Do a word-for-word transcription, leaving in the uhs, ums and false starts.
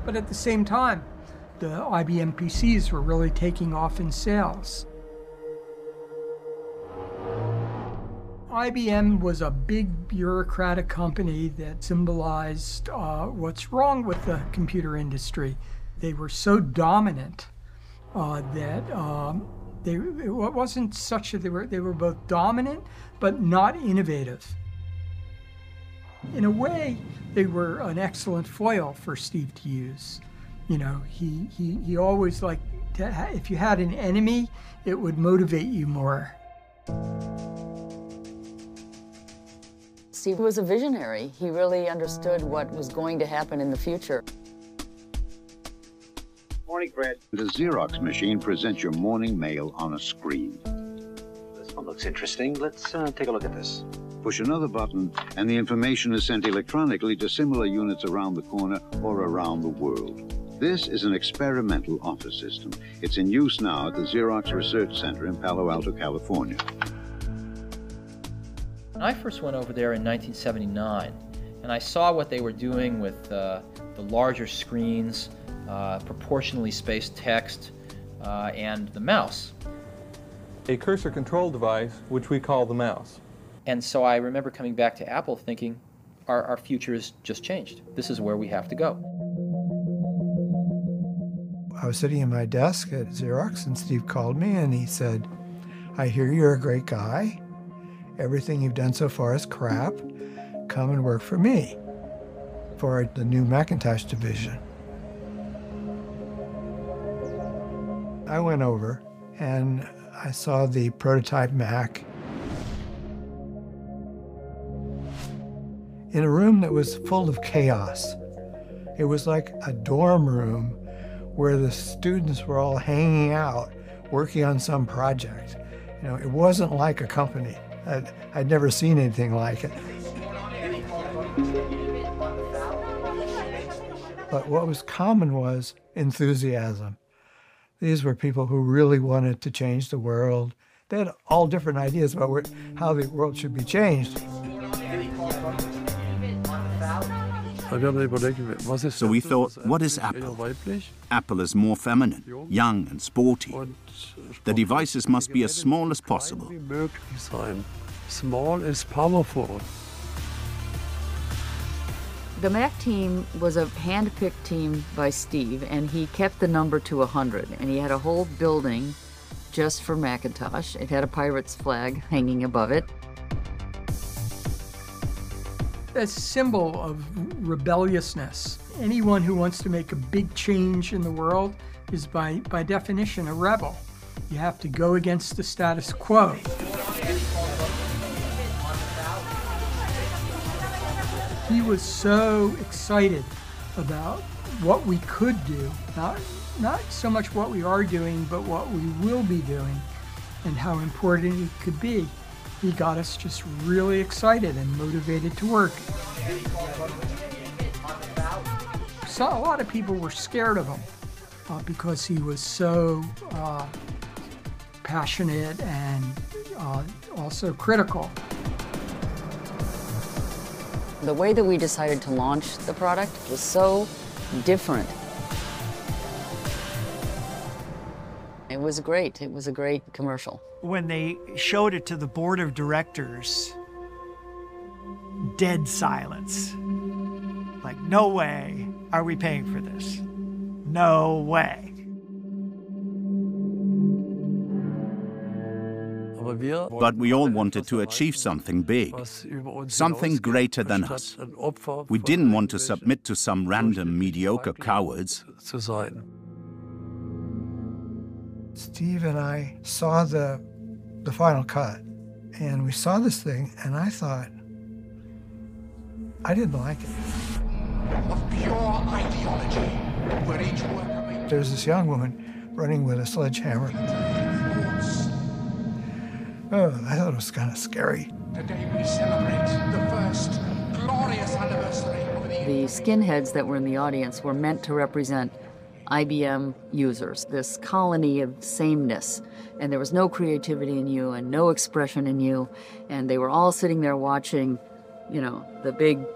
But at the same time, the I B M P Cs were really taking off in sales. I B M was a big bureaucratic company that symbolized uh, what's wrong with the computer industry. They were so dominant uh, that um, they, it wasn't such that they were, they were both dominant but not innovative. In a way, they were an excellent foil for Steve to use. You know, he, he, he always liked to ha- if you had an enemy, it would motivate you more. Steve was a visionary. He really understood what was going to happen in the future. Morning, Fred. The Xerox machine presents your morning mail on a screen. This one looks interesting. Let's uh, take a look at this. Push another button, and the information is sent electronically to similar units around the corner or around the world. This is an experimental office system. It's in use now at the Xerox Research Center in Palo Alto, California. I first went over there in nineteen seventy-nine, and I saw what they were doing with uh, the larger screens, uh, proportionally spaced text, uh, and the mouse. A cursor control device, which we call the mouse. And so I remember coming back to Apple thinking, our, our future has just changed. This is where we have to go. I was sitting at my desk at Xerox, and Steve called me, and he said, I hear you're a great guy. Everything you've done so far is crap. Come and work for me, for the new Macintosh division. I went over, and I saw the prototype Mac in a room that was full of chaos. It was like a dorm room where the students were all hanging out, working on some project. You know, it wasn't like a company. I'd, I'd never seen anything like it. But what was common was enthusiasm. These were people who really wanted to change the world. They had all different ideas about where, how the world should be changed. So we thought, what is Apple? Apple is more feminine, young and sporty. The devices must be as small as possible. Small is powerful. The Mac team was a hand-picked team by Steve, and he kept the number to one hundred. And he had a whole building just for Macintosh. It had a pirate's flag hanging above it. A symbol of rebelliousness. Anyone who wants to make a big change in the world is by, by definition a rebel. You have to go against the status quo. He was so excited about what we could do, not, not so much what we are doing, but what we will be doing and how important it could be. He got us just really excited and motivated to work. So a lot of people were scared of him uh, because he was so uh, passionate and uh, also critical. The way that we decided to launch the product was so different. It was great. It was a great commercial. When they showed it to the board of directors, dead silence. Like, no way are we paying for this. No way. But we all wanted to achieve something big, something greater than us. We didn't want to submit to some random mediocre cowards. Steve and I saw the, the final cut, and we saw this thing, and I thought, I didn't like it. Of pure ideology, where each worker may... There's this young woman running with a sledgehammer. Oh, I thought it was kind of scary. Today we celebrate the first glorious anniversary of the... The skinheads that were in the audience were meant to represent I B M users, this colony of sameness. And there was no creativity in you and no expression in you. And they were all sitting there watching, you know, the big